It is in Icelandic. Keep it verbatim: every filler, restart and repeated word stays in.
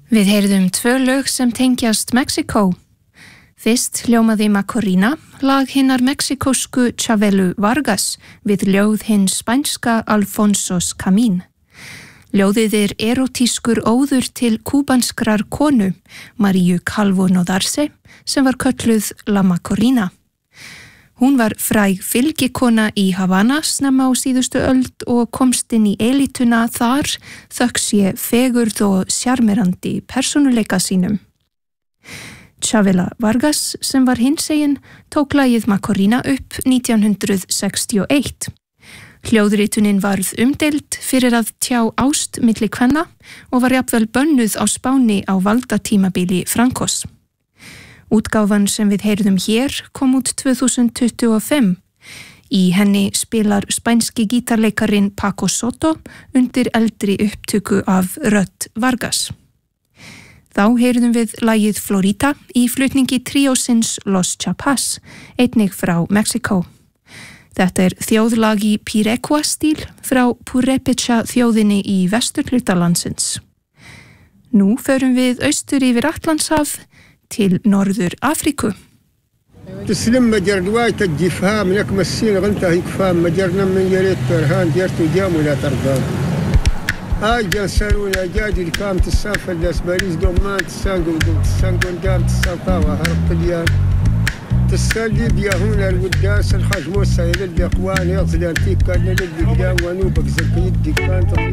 Við heyrðum tvö lög sem tengjast Mexíkó. Fyrst hljómaði Macorina, lag hinnar mexikósku Chavelu Vargas við ljóð hins spænska Alfonsos Camín. Ljóðið er erotískur óður til kúbanskrar konu, Maríu Calvo Nodarse, sem var kölluð La Macorina. Hún var fræg fylgikona í Havana snemma á síðustu öld og komst inn í elítuna þar þökk sé fegurð og sjarmerandi persónuleika sínum. Chavela Vargas, sem var hinsegin, tók lagið Macorina upp nítján hundrað sextíu og eitt. Hljóðritunin varð umdeild fyrir að tjá ást milli kvenna og var jafnvel bönnuð á Spáni á valdatímabili Francos. Útgáfan sem við heyrðum hér kom út tvö þúsund tuttugu og fimm. Í henni spilar spænski gítarleikarin Paco Soto undir eldri upptöku af rödd Vargas. Þá heyrðum við lagið Florita í flutningi tríósins Los Chapas, einnig frá Mexíkó. Þetta er þjóðlag í Pirecua stíl frá Purépecha þjóðinni í vesturhluta landsins. Nú förum við austur yfir Atlantshaf til Norður Afríku. تسلم مجر رواية الجفهام لك مسين غنتها يكفام مجرنا من يريد ترهان جرت وجام ولا ترضان هاي جنسلون يا جادي الكام تسافر الاسباريز دومان تسانقل تسانقل دام تسانطاوة هرب قليان تساليب يا هنا الوداس الحاج موسى يلد اقوان يغزل انتيك كان يلد قدام ونوبك زكي يدي كان